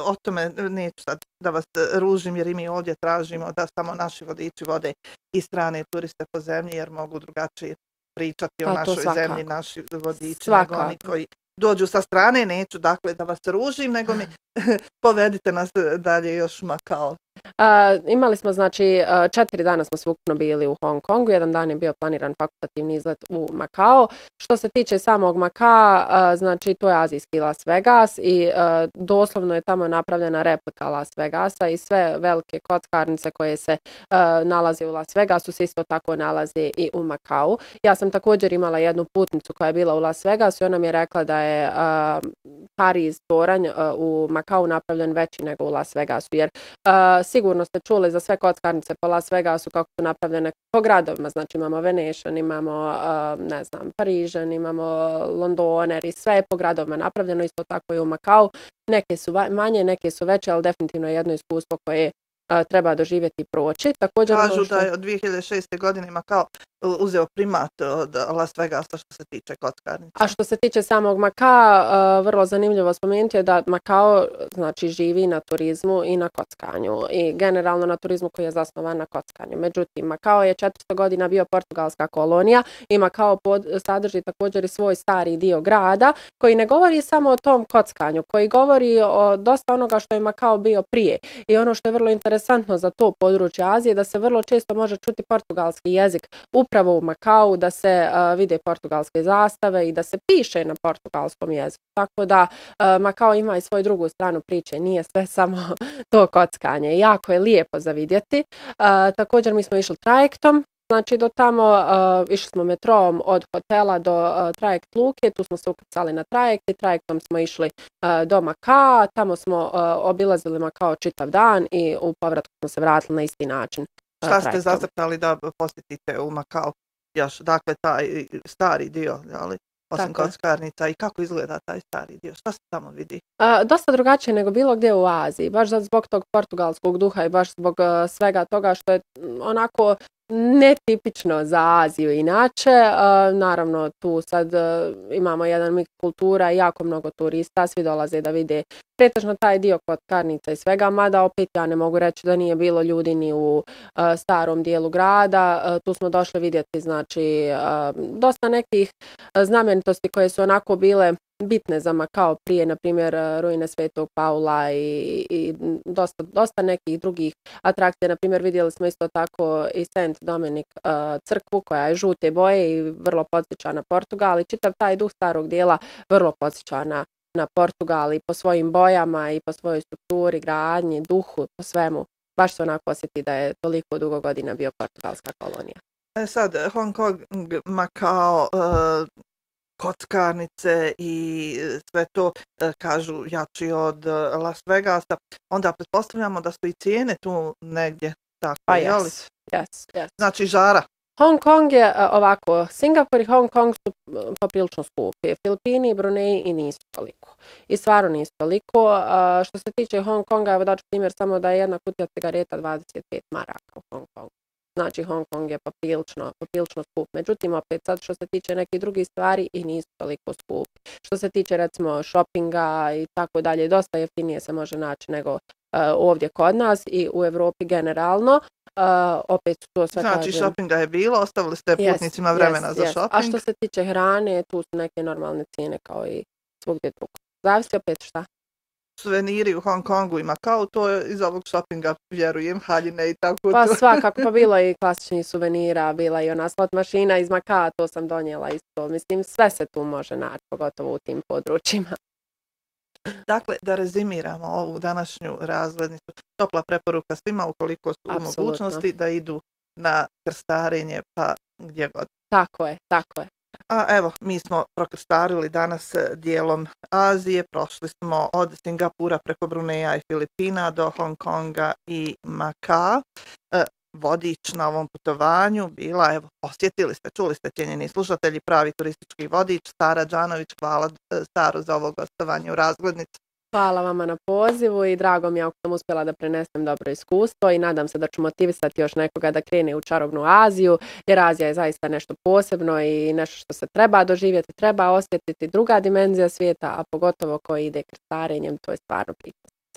o tome neću sad da vas ružim jer i mi ovdje tražimo da samo naši vodiči vode i strane turiste po zemlji jer mogu drugačije pričati o našoj zemlji, naši vodiči, nego oni koji dođu sa strane. Neću dakle da vas ružim, nego mi povedite nas dalje još Makao. Imali smo, znači, 4 dana smo sveukupno bili u Hong Kongu, 1 dan je bio planiran fakultativni izlet u Makao. Što se tiče samog Makaa, znači to je azijski Las Vegas i doslovno je tamo napravljena replika Las Vegasa i sve velike kockarnice koje se nalaze u Las Vegasu se isto tako nalaze i u Makao. Ja sam također imala jednu putnicu koja je bila u Las Vegasu i ona mi je rekla da je Paris toranj u Makao napravljen veći nego u Las Vegasu, jer sigurno ste čuli za sve kockarnice po Las Vegasu kako su napravljene po gradovima, znači imamo Venetian, imamo ne znam, Parižan, imamo Londoner i sve je po gradovima napravljeno, isto tako i u Makao. Neke su manje, neke su veće, ali definitivno je jedno iskustvo koje treba doživjeti i proći. Također kažu da je od 2006. godine Makao uzeo primat od Las Vegasa što se tiče kockarnice. A što se tiče samog Makaa, vrlo zanimljivo spomenuti je da Makao znači živi na turizmu i na kockanju i generalno na turizmu koji je zasnovan na kockanju. Međutim, Makao je 400 godina bio portugalska kolonija i Makao sadrži također i svoj stari dio grada koji ne govori samo o tom kockanju, koji govori o dosta onoga što je Makao bio prije. I ono što je vrlo interesantno za to područje Azije da se vrlo često može čuti portugalski jezik upravo u Makao, da se vide portugalske zastave i da se piše na portugalskom jeziku. Tako da Makao ima i svoju drugu stranu priče, nije sve samo to kockanje. Jako je lijepo za vidjeti. Također mi smo išli trajektom, znači do tamo išli smo metrom od hotela do trajekt luke, tu smo se ukrcali na trajekt i trajektom smo išli do Makaa, tamo smo obilazili Makao čitav dan i u povratku smo se vratili na isti način. Šta ste zacrtali da posjetite u Makao još, dakle taj stari dio, ali osim kockarnica i kako izgleda taj stari dio, šta se tamo vidi? Dosta drugačije nego bilo gdje u Aziji, baš zbog tog portugalskog duha i baš zbog svega toga što je onako netipično za Aziju inače. Naravno tu sad imamo jedan mix kultura i jako mnogo turista, svi dolaze da vide pretežno taj dio kockarnica i svega, mada opet ja ne mogu reći da nije bilo ljudi ni u starom dijelu grada. Tu smo došli vidjeti znači dosta nekih znamenitosti koje su onako bile bitne za Makao prije, na primjer ruine Svetog Paula i dosta nekih drugih atrakcija. Na primjer vidjeli smo isto tako i Saint Dominik crkvu koja je žute boje i vrlo podsjeća na Portugal i čitav taj duh starog dijela vrlo podsjeća na Portugal i po svojim bojama i po svojoj strukturi, gradnji, duhu, po svemu. Baš se onako osjeti da je toliko dugo godina bio portugalska kolonija. Sad, Hong Kong, Makao, kockarnice i sve to kažu jači od Las Vegasa, onda pretpostavljamo da su i cijene tu negdje tako, yes. Znači žara. Hong Kong je ovako, Singapur i Hong Kong su poprilično skupi, Filipini i Brunei i nisu toliko. I stvarno nisu toliko. Što se tiče Hong Konga, evo daću primjer samo da je jedna kutija cigareta 25 maraka u Hong Kongu. Znači Hong Kong je poprilično skup. Međutim, opet sad što se tiče nekih drugih stvari i nisu toliko skupi. Što se tiče recimo shoppinga i tako dalje, dosta jeftinije se može naći nego ovdje kod nas i u Evropi generalno. Opet to sve znači shoppinga je bilo, ostavili ste putnicima vremena za shopping. A što se tiče hrane, tu su neke normalne cijene kao i svugdje drugo. Zavisi opet šta. Suveniri u Hong Kongu i Makao, to je iz ovog shoppinga, vjerujem, haljine i tako. Pa svakako, pa bilo i klasičnih suvenira, bila i ona slot mašina iz Makaa, to sam donijela isto. Mislim, sve se tu može naći, pogotovo u tim područjima. Dakle, da rezimiramo ovu današnju razglednicu, topla preporuka svima ukoliko su u mogućnosti da idu na krstarenje pa gdje god. Tako je. A evo, mi smo prokrstarili danas dijelom Azije, prošli smo od Singapura preko Bruneja i Filipina do Hong Konga i Makaa. Vodič na ovom putovanju bila, evo, posjetili ste, čuli ste cijenjeni slušatelji, pravi turistički vodič, Sara Đanović. Hvala Saro za ovo gostovanje u razglednici. Hvala vama na pozivu i drago mi je ako sam uspjela da prenesem dobro iskustvo i nadam se da ću motivisati još nekoga da krene u čarobnu Aziju, jer Azija je zaista nešto posebno i nešto što se treba doživjeti, treba osjetiti, druga dimenzija svijeta, a pogotovo koji ide krstarenjem, to je stvarno priča.